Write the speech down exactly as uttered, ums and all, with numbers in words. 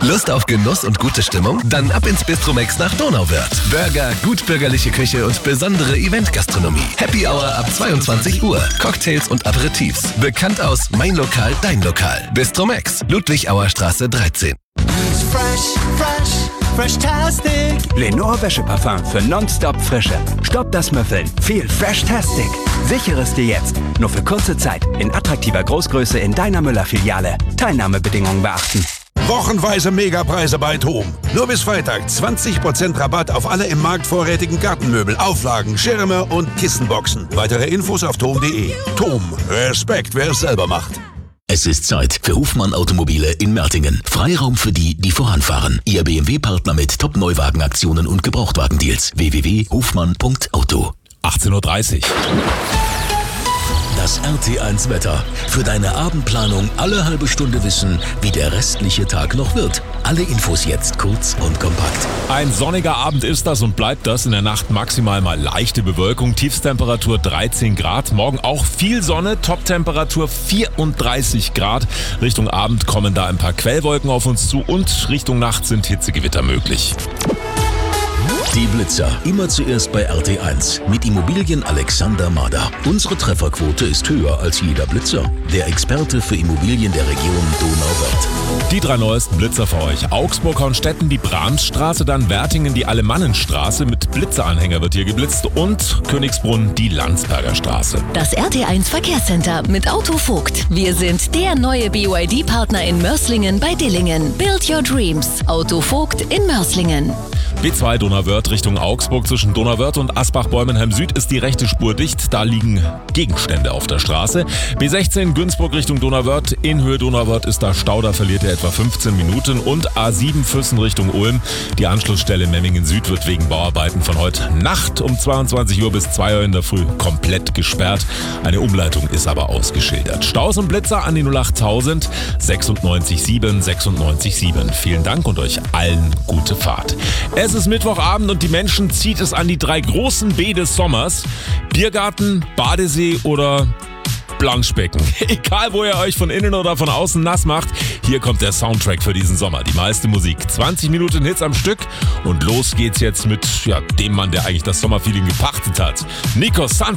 Lust auf Genuss und gute Stimmung? Dann ab ins Bistromex nach Donauwörth. Burger, gutbürgerliche Küche und besondere Eventgastronomie. Happy Hour ab zweiundzwanzig Uhr. Cocktails und Aperitifs. Bekannt aus Mein Lokal, Dein Lokal. Bistromex, Ludwig-Auer-Straße dreizehn. Fresh, fresh, fresh-tastic. Lenore Wäscheparfum für nonstop Frische. Stopp das Müffeln. Viel Fresh-tastic. Sichere es dir jetzt. Nur für kurze Zeit. In attraktiver Großgröße in deiner Müller-Filiale. Teilnahmebedingungen beachten. Wochenweise Megapreise bei TOM. Nur bis Freitag zwanzig Prozent Rabatt auf alle im Markt vorrätigen Gartenmöbel, Auflagen, Schirme und Kissenboxen. Weitere Infos auf tom punkt de. TOM. Respekt, wer es selber macht. Es ist Zeit für Hofmann Automobile in Mertingen. Freiraum für die, die voranfahren. Ihr B M W-Partner mit Top-Neuwagenaktionen und Gebrauchtwagendeals. w w w punkt hofmann punkt auto. achtzehn Uhr dreißig. Das R T eins Wetter. Für deine Abendplanung alle halbe Stunde wissen, wie der restliche Tag noch wird. Alle Infos jetzt kurz und kompakt. Ein sonniger Abend ist das und bleibt das. In der Nacht maximal mal leichte Bewölkung. Tiefstemperatur dreizehn Grad. Morgen auch viel Sonne. Toptemperatur vierunddreißig Grad. Richtung Abend kommen da ein paar Quellwolken auf uns zu und Richtung Nacht sind Hitzegewitter möglich. Die Blitzer. Immer zuerst bei R T eins. Mit Immobilien Alexander Mader. Unsere Trefferquote ist höher als jeder Blitzer. Der Experte für Immobilien der Region Donauwörth. Die drei neuesten Blitzer für euch. Augsburg-Hornstetten, die Brahmsstraße, dann Wertingen, die Alemannenstraße. Mit Blitzeranhänger wird hier geblitzt. Und Königsbrunn, die Landsberger Straße. Das R T eins Verkehrscenter mit Autovogt. Wir sind der neue B Y D-Partner in Mörslingen bei Dillingen. Build your dreams. Autovogt in Mörslingen. B zwei Donauwörth Richtung Augsburg. Zwischen Donauwörth und Asbach-Bäumenheim Süd ist die rechte Spur dicht. Da liegen Gegenstände auf der Straße. B sechzehn Günzburg Richtung Donauwörth. In Höhe Donauwörth ist da Stau, da verliert er etwa fünfzehn Minuten. Und A sieben Füssen Richtung Ulm. Die Anschlussstelle Memmingen Süd wird wegen Bauarbeiten von heute Nacht um zweiundzwanzig Uhr bis zwei Uhr in der Früh komplett gesperrt. Eine Umleitung ist aber ausgeschildert. Staus und Blitzer an die null achttausend sechsundneunzig sieben sechsundneunzig sieben. Vielen Dank und euch allen gute Fahrt. Es ist Mittwochabend und die Menschen zieht es an die drei großen B des Sommers. Biergarten, Badesee oder Planschbecken. Egal, wo ihr euch von innen oder von außen nass macht, hier kommt der Soundtrack für diesen Sommer. Die meiste Musik. zwanzig Minuten Hits am Stück und los geht's jetzt mit ja, dem Mann, der eigentlich das Sommerfeeling gepachtet hat. Nico Santos.